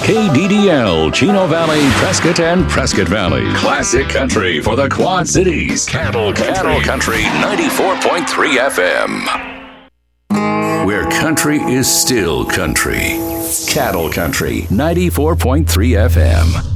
KDDL, Chino Valley, Prescott, and Prescott Valley. Classic country for the Quad Cities. Cattle Country 94.3 FM. Where country is still country. Cattle Country 94.3 FM.